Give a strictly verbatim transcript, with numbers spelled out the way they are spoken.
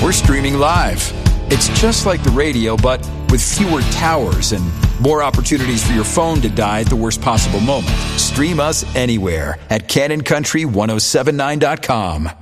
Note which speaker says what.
Speaker 1: we're streaming live. It's just like the radio, but with fewer towers and more opportunities for your phone to die at the worst possible moment. Stream us anywhere at Canon Country ten seventy-nine dot com.